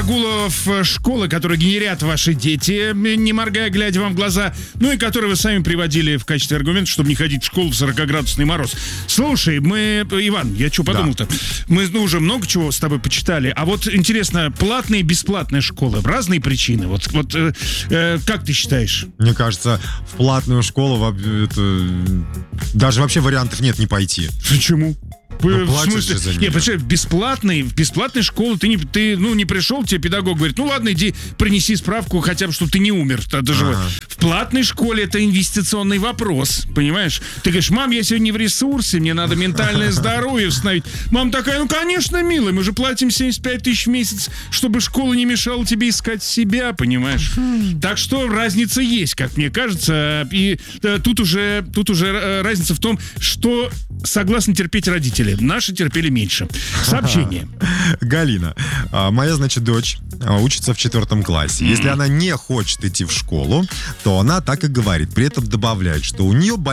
прогулов школы, которые генерят ваши дети, не моргая, глядя вам в глаза, ну и которые вы сами приводили в качестве аргумента, чтобы не ходить в школу в 40-градусный мороз. Слушай, Иван, я что подумал-то? Мы уже много чего с тобой почитали, а вот интересно, платные и бесплатные школы, разные причины. Вот как ты считаешь? Мне кажется, в платную школу даже вообще вариантов нет не пойти. Почему? В смысле? Нет, в бесплатной школы ты не пришел, тебе педагог говорит, ну ладно, иди принеси справку, хотя бы, чтобы ты не умер. В платной школе это инвестиционный вопрос, понимаешь? Ты говоришь, мам, я сегодня в ресурсе, мне надо ментальное здоровье восстановить. Мама такая, ну конечно, милая, мы же платим 75 тысяч в месяц, чтобы школа не мешала тебе искать себя, понимаешь? Так что разница есть, как мне кажется, и тут уже разница в том, что согласны терпеть родители. Наши терпели меньше. Сообщение. Галина. Моя, дочь учится в 4 классе. Если она не хочет идти в школу, то она так и говорит. При этом добавляет, что у нее